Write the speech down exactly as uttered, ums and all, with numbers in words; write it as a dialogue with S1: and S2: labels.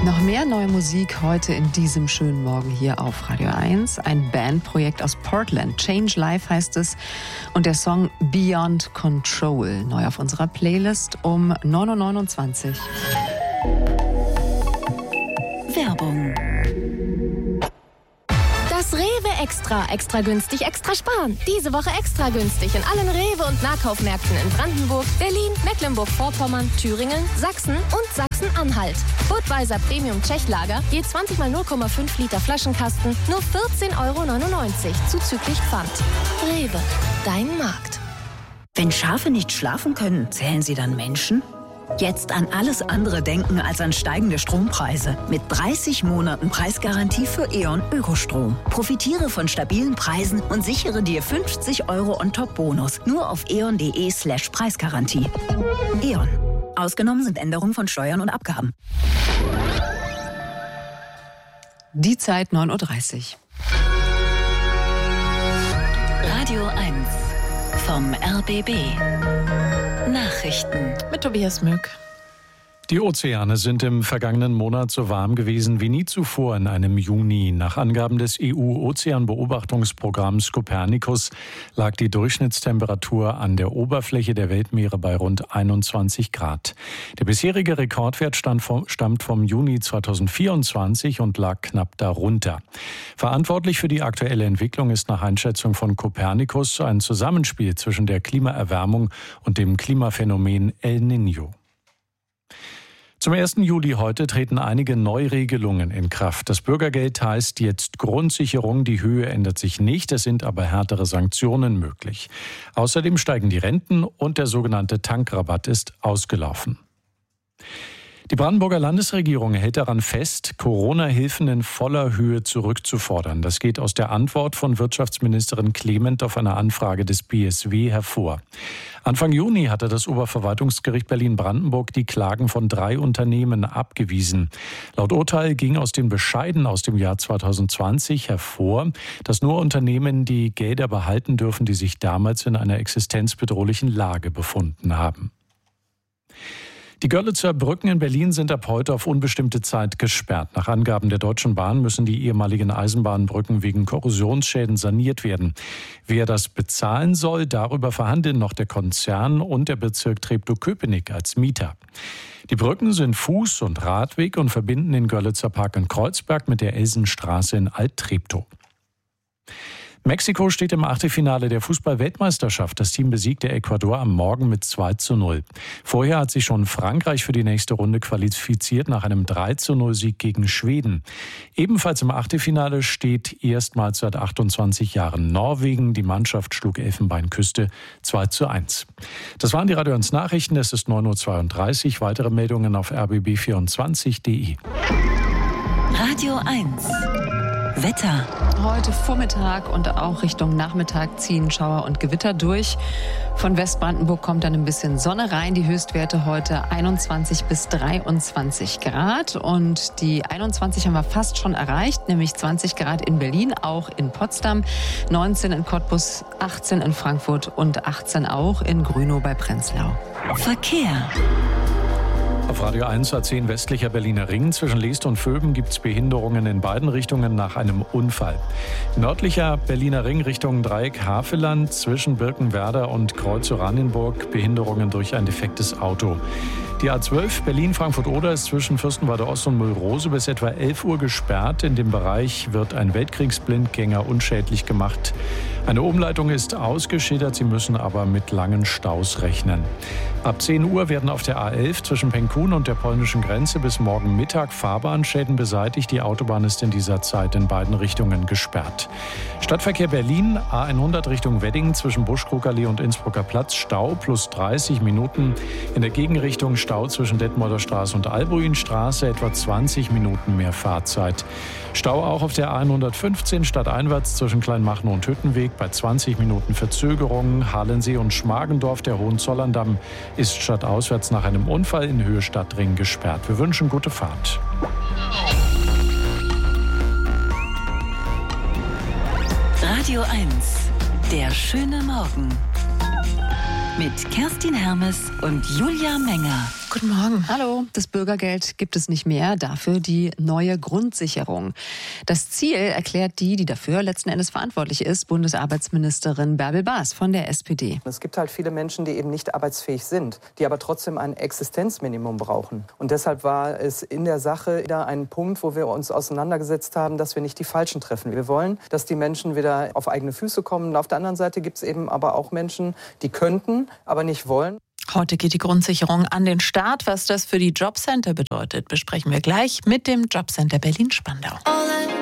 S1: Noch mehr neue Musik heute in diesem schönen Morgen hier auf Radio eins. Ein Bandprojekt aus Portland. Change Life heißt es. Und der Song Beyond Control. Neu auf unserer Playlist um neun Uhr neunundzwanzig.
S2: Werbung. Das Rewe Extra. Extra günstig, extra sparen. Diese Woche extra günstig in allen Rewe- und Nahkaufmärkten in Brandenburg, Berlin, Mecklenburg-Vorpommern, Thüringen, Sachsen und Sachsen-Anhalt. Budweiser Premium Tschechlager, je zwanzig mal null Komma fünf Liter Flaschenkasten, nur vierzehn Euro neunundneunzig, zuzüglich Pfand. Rewe, dein Markt.
S3: Wenn Schafe nicht schlafen können, zählen sie dann Menschen? Jetzt an alles andere denken als an steigende Strompreise. Mit dreißig Monaten Preisgarantie für E.ON Ökostrom. Profitiere von stabilen Preisen und sichere dir fünfzig Euro on-top-Bonus. Nur auf eon.de slash Preisgarantie. E.ON. Ausgenommen sind Änderungen von Steuern und Abgaben.
S1: Die Zeit neun Uhr dreißig.
S2: Radio eins vom R B B. Nachrichten
S1: mit Tobias Mück.
S4: Die Ozeane sind im vergangenen Monat so warm gewesen wie nie zuvor in einem Juni. Nach Angaben des E U-Ozeanbeobachtungsprogramms Copernicus lag die Durchschnittstemperatur an der Oberfläche der Weltmeere bei rund einundzwanzig Grad. Der bisherige Rekordwert stammt vom Juni zweitausendvierundzwanzig und lag knapp darunter. Verantwortlich für die aktuelle Entwicklung ist nach Einschätzung von Copernicus ein Zusammenspiel zwischen der Klimaerwärmung und dem Klimaphänomen El Niño. Zum ersten Juli heute treten einige Neuregelungen in Kraft. Das Bürgergeld heißt jetzt Grundsicherung. Die Höhe ändert sich nicht, es sind aber härtere Sanktionen möglich. Außerdem steigen die Renten und der sogenannte Tankrabatt ist ausgelaufen. Die Brandenburger Landesregierung hält daran fest, Corona-Hilfen in voller Höhe zurückzufordern. Das geht aus der Antwort von Wirtschaftsministerin Clement auf eine Anfrage des B S W hervor. Anfang Juni hatte das Oberverwaltungsgericht Berlin-Brandenburg die Klagen von drei Unternehmen abgewiesen. Laut Urteil ging aus den Bescheiden aus dem Jahr zweitausendzwanzig hervor, dass nur Unternehmen die Gelder behalten dürfen, die sich damals in einer existenzbedrohlichen Lage befunden haben. Die Görlitzer Brücken in Berlin sind ab heute auf unbestimmte Zeit gesperrt. Nach Angaben der Deutschen Bahn müssen die ehemaligen Eisenbahnbrücken wegen Korrosionsschäden saniert werden. Wer das bezahlen soll, darüber verhandeln noch der Konzern und der Bezirk Treptow-Köpenick als Mieter. Die Brücken sind Fuß- und Radweg und verbinden den Görlitzer Park in Kreuzberg mit der Elsenstraße in Alt-Treptow. Mexiko steht im Achtelfinale der Fußball-Weltmeisterschaft. Das Team besiegte Ecuador am Morgen mit zwei zu null. Vorher hat sich schon Frankreich für die nächste Runde qualifiziert nach einem drei zu null Sieg gegen Schweden. Ebenfalls im Achtelfinale steht erstmals seit achtundzwanzig Jahren Norwegen. Die Mannschaft schlug Elfenbeinküste zwei zu eins. Das waren die Radio eins Nachrichten. Es ist neun Uhr zweiunddreißig. Weitere Meldungen auf r b b vierundzwanzig punkt d e.
S2: Radio eins. Wetter.
S1: Heute Vormittag und auch Richtung Nachmittag ziehen Schauer und Gewitter durch. Von Westbrandenburg kommt dann ein bisschen Sonne rein. Die Höchstwerte heute einundzwanzig bis dreiundzwanzig Grad. Und die einundzwanzig haben wir fast schon erreicht, nämlich zwanzig Grad in Berlin, auch in Potsdam, neunzehn in Cottbus, achtzehn in Frankfurt und achtzehn auch in Grünow bei Prenzlau.
S2: Verkehr.
S4: Auf Radio eins A zehn westlicher Berliner Ring zwischen Leest und Vöben gibt es Behinderungen in beiden Richtungen nach einem Unfall. Nördlicher Berliner Ring Richtung Dreieck Havelland zwischen Birkenwerder und Kreuz-Oranienburg Behinderungen durch ein defektes Auto. Die A zwölf Berlin-Frankfurt-Oder ist zwischen Fürstenwalde Ost und Müllrose bis etwa elf Uhr gesperrt. In dem Bereich wird ein Weltkriegsblindgänger unschädlich gemacht. Eine Umleitung ist ausgeschildert, Sie müssen aber mit langen Staus rechnen. Ab zehn Uhr werden auf der A elf zwischen Penkun und der polnischen Grenze bis morgen Mittag Fahrbahnschäden beseitigt. Die Autobahn ist in dieser Zeit in beiden Richtungen gesperrt. Stadtverkehr Berlin, A hundert Richtung Wedding zwischen Buschkrugallee und Innsbrucker Platz, Stau plus dreißig Minuten. In der Gegenrichtung Stau zwischen Detmolder Straße und Albruinstraße, etwa zwanzig Minuten mehr Fahrzeit. Stau auch auf der A hundertfünfzehn stadteinwärts zwischen Kleinmachnow und Hüttenweg bei zwanzig Minuten Verzögerung. Halensee und Schmargendorf, der Hohenzollerndamm, ist stadtauswärts nach einem Unfall in Höhe Stadtring gesperrt. Wir wünschen gute Fahrt.
S2: Radio eins, der schöne Morgen. Mit Kerstin Hermes und Julia Menger.
S5: Guten Morgen.
S1: Hallo, das Bürgergeld gibt es nicht mehr, dafür die neue Grundsicherung. Das Ziel erklärt die, die dafür letzten Endes verantwortlich ist, Bundesarbeitsministerin Bärbel Baas von der S P D.
S6: Es gibt halt viele Menschen, die eben nicht arbeitsfähig sind, die aber trotzdem ein Existenzminimum brauchen. Und deshalb war es in der Sache wieder ein Punkt, wo wir uns auseinandergesetzt haben, dass wir nicht die Falschen treffen. Wir wollen, dass die Menschen wieder auf eigene Füße kommen. Und auf der anderen Seite gibt es eben aber auch Menschen, die könnten, aber nicht wollen.
S5: Heute geht die Grundsicherung an den Start. Was das für die Jobcenter bedeutet, besprechen wir gleich mit dem Jobcenter Berlin-Spandau.